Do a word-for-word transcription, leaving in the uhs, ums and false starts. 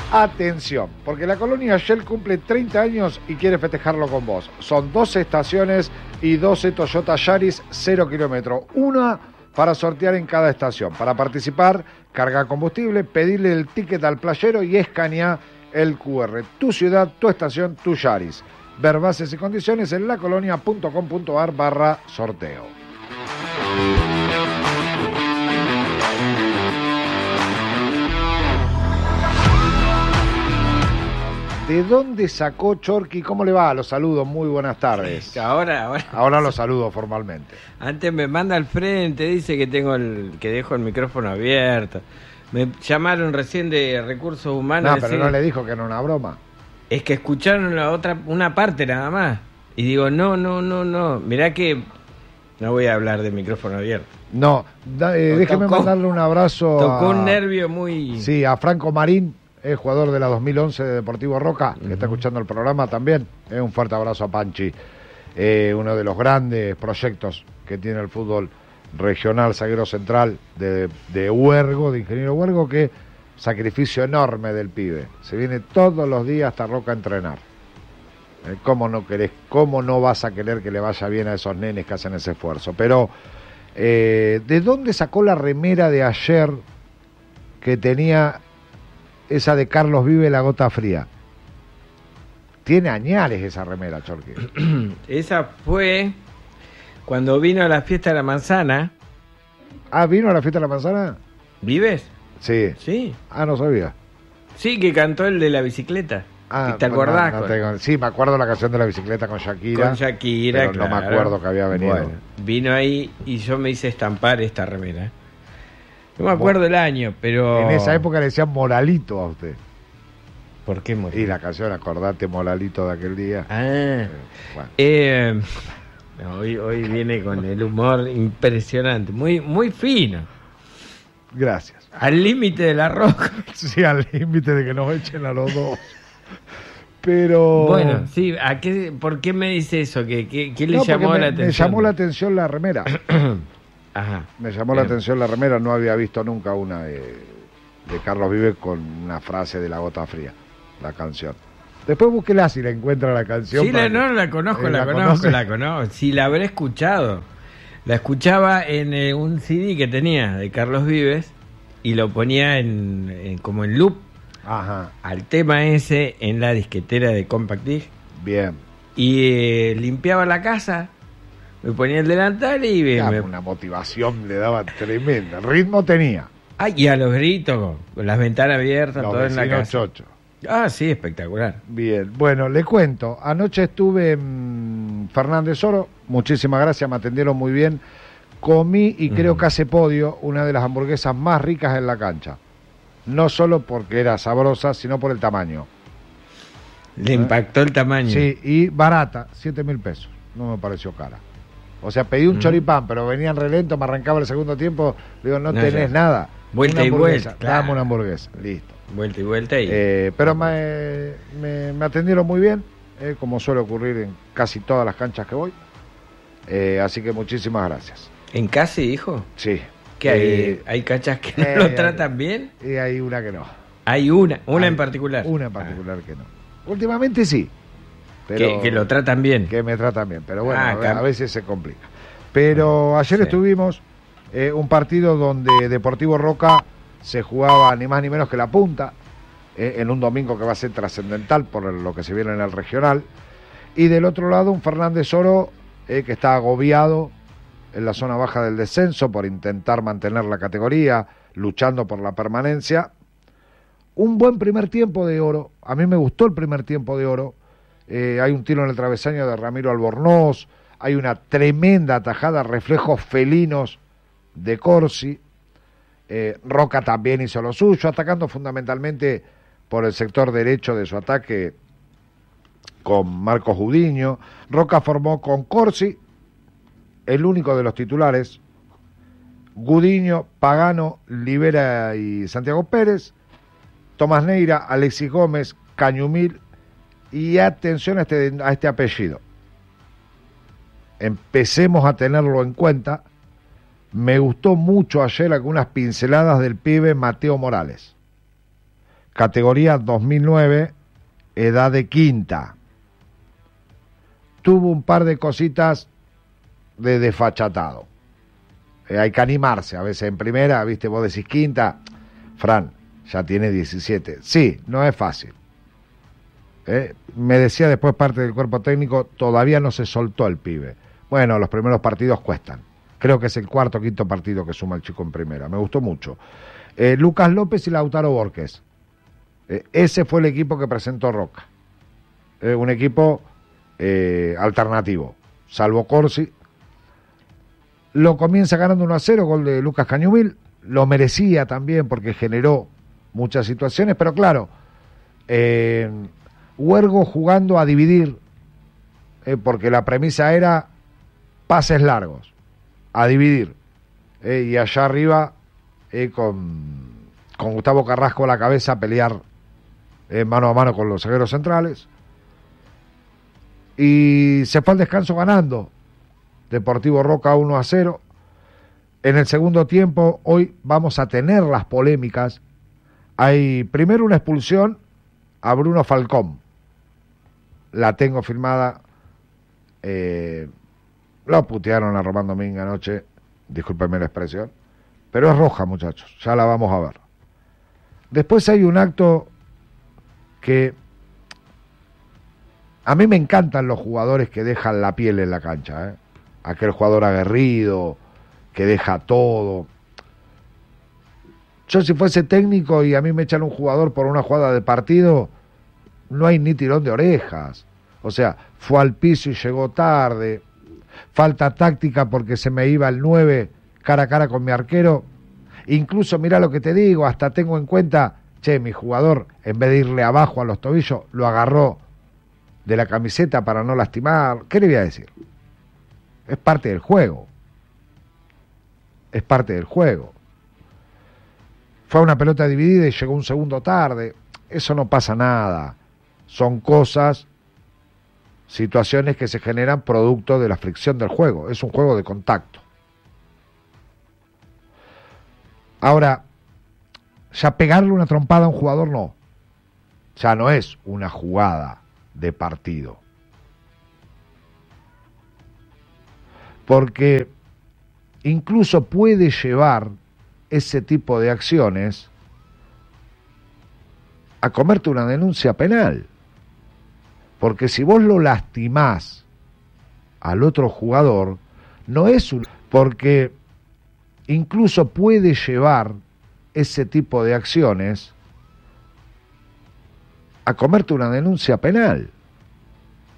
Atención, porque la colonia Shell cumple treinta años y quiere festejarlo con vos. Son doce estaciones y doce Toyota Yaris cero kilómetros. Una para sortear en cada estación. Para participar, carga combustible, pedirle el ticket al playero y escanear el cu erre. Tu ciudad, tu estación, tu Yaris. Ver bases y condiciones en lacolonia.com.ar barra sorteo. ¿De dónde sacó Chorqui? ¿Cómo le va? Los saludo, muy buenas tardes. Ahora, ahora. Ahora los saludo formalmente. Antes me manda al frente, dice que tengo el, que dejo el micrófono abierto. Me llamaron recién de Recursos Humanos. No, pero decir, no le dijo que era una broma. Es que escucharon la otra, una parte nada más. Y digo, no, no, no, no. Mirá que no voy a hablar de micrófono abierto. No, da, eh, déjeme tocó, mandarle un abrazo. Tocó a, un nervio muy... Sí, a Franco Marín. Es jugador de la dos mil once de Deportivo Roca, que uh-huh. está escuchando el programa también. Eh, un fuerte abrazo a Panchi, eh, uno de los grandes proyectos que tiene el fútbol regional, zaguero central de, de Huergo, de Ingeniero Huergo, que sacrificio enorme del pibe. Se viene todos los días hasta Roca a entrenar. Eh, ¿Cómo no querés, cómo no vas a querer que le vaya bien a esos nenes que hacen ese esfuerzo? Pero, eh, ¿de dónde sacó la remera de ayer que tenía... esa de Carlos Vive, La Gota Fría? Tiene añales esa remera, Chorqui. Esa fue cuando vino a la fiesta de la manzana. Ah, ¿vino a la fiesta de la manzana? ¿Vives? Sí. Sí. Ah, no sabía. Sí, que cantó el de la bicicleta. Ah, ¿te acordás? No, no tengo... Sí, me acuerdo la canción de la bicicleta con Shakira. Con Shakira, pero claro. No me acuerdo que había venido. Bueno, vino ahí y yo me hice estampar esta remera. No me acuerdo el año, pero... En esa época le decían Moralito a usted. ¿Por qué Moralito? Y la canción, acordate Moralito de aquel día. Ah. Eh, bueno. eh, no, hoy, hoy viene con el humor impresionante, muy, muy fino. Gracias. Al límite de la roca. Sí, al límite de que nos echen a los dos. Pero... Bueno, sí, ¿a qué, ¿por qué me dice eso? ¿Qué, qué, qué le no, llamó me, la atención? Me llamó la atención la remera. Ajá. Me llamó Bien. la atención la remera, no había visto nunca una de, de Carlos Vives con una frase de La Gota Fría, la canción. Después búsquela si la encuentra la canción. Sí, la, no, la conozco, eh, la, la conozco, conoce? la conozco. Sí, la habré escuchado. La escuchaba en eh, un C D que tenía de Carlos Vives y lo ponía en, en como en loop. Ajá. Al tema ese en la disquetera de Compact Disc. Bien. Y eh, limpiaba la casa. Me ponía el delantal y... Claro, me... una motivación le daba tremenda. El ritmo tenía. Ah, y a los gritos, con las ventanas abiertas, los todo en la casa. Chocho. Ah, sí, espectacular. Bien, bueno, le cuento. Anoche estuve en Fernández Oro. Muchísimas gracias, me atendieron muy bien. Comí y creo uh-huh. que hace podio una de las hamburguesas más ricas en la cancha. No solo porque era sabrosa, sino por el tamaño. Le ¿Eh? impactó el tamaño. Sí, y barata, siete mil pesos. No me pareció cara. O sea, pedí un mm. choripán, pero venían re lento, me arrancaba el segundo tiempo, digo, no, no tenés ya. nada. Vuelta y vuelta. Claro. Dame una hamburguesa, listo. Vuelta y vuelta y... Eh, pero me, me, me atendieron muy bien, eh, como suele ocurrir en casi todas las canchas que voy. Eh, así que muchísimas gracias. ¿En casi, hijo? Sí. ¿Qué hay? Eh, ¿Hay canchas que no eh, lo tratan hay, bien? Y hay una que no. ¿Hay una? ¿Una hay en particular? Una en particular ah. que no. Últimamente sí. Pero, que, que lo tratan bien. Que me tratan bien, pero bueno, ah, a, a veces se complica. Pero ayer sí. estuvimos eh, un partido donde Deportivo Roca se jugaba ni más ni menos que la punta, eh, en un domingo que va a ser trascendental por lo que se viene en el regional. Y del otro lado un Fernández Oro eh, que está agobiado en la zona baja del descenso por intentar mantener la categoría, luchando por la permanencia. Un buen primer tiempo de Oro, a mí me gustó el primer tiempo de Oro. Eh, hay un tiro en el travesaño de Ramiro Albornoz, hay una tremenda atajada, reflejos felinos de Corsi. Eh, Roca también hizo lo suyo, atacando fundamentalmente por el sector derecho de su ataque con Marcos Gudiño. Roca formó con Corsi, el único de los titulares, Gudiño, Pagano, Libera y Santiago Pérez, Tomás Neira, Alexis Gómez, Cañumil, y atención a este, a este apellido. Empecemos a tenerlo en cuenta. Me gustó mucho ayer algunas pinceladas del pibe Mateo Morales, categoría dos mil nueve, edad de quinta. Tuvo un par de cositas de desfachatado. Eh, hay que animarse, a veces en primera, viste, vos decís quinta, Fran, ya tiene diecisiete. Sí, no es fácil. Eh, me decía después parte del cuerpo técnico, todavía no se soltó el pibe. Bueno, los primeros partidos cuestan. Creo que es el cuarto o quinto partido que suma el chico en primera. Me gustó mucho. Eh, Lucas López y Lautaro Borges. Eh, ese fue el equipo que presentó Roca. Eh, un equipo eh, alternativo. Salvo Corsi. Lo comienza ganando uno a cero, gol de Lucas Cañumil. Lo merecía también porque generó muchas situaciones, pero claro, eh, Huergo jugando a dividir, eh, porque la premisa era pases largos, a dividir, eh, y allá arriba eh, con, con Gustavo Carrasco a la cabeza a pelear eh, mano a mano con los zagueros centrales, y se fue al descanso ganando Deportivo Roca uno a cero. En el segundo tiempo, hoy vamos a tener las polémicas. Hay primero una expulsión a Bruno Falcón. La tengo firmada. Eh, lo putearon a Román Domínguez anoche. Discúlpenme la expresión. Pero es roja, muchachos. Ya la vamos a ver. Después hay un acto que a mí me encantan los jugadores que dejan la piel en la cancha, ¿eh? Aquel jugador aguerrido que deja todo. Yo si fuese técnico y a mí me echan un jugador por una jugada de partido, no hay ni tirón de orejas. O sea, fue al piso y llegó tarde, falta táctica porque se me iba el nueve cara a cara con mi arquero. Incluso, mira lo que te digo, hasta tengo en cuenta, che, mi jugador, en vez de irle abajo a los tobillos, lo agarró de la camiseta para no lastimar. ¿Qué le voy a decir? Es parte del juego. Es parte del juego. Fue una pelota dividida y llegó un segundo tarde. Eso no pasa nada. Son cosas, situaciones que se generan producto de la fricción del juego. Es un juego de contacto. Ahora, ya pegarle una trompada a un jugador no. Ya no es una jugada de partido. Porque incluso puede llevar ese tipo de acciones a comerte una denuncia penal. Porque si vos lo lastimás al otro jugador, no es un... Porque incluso puede llevar ese tipo de acciones a comerte una denuncia penal.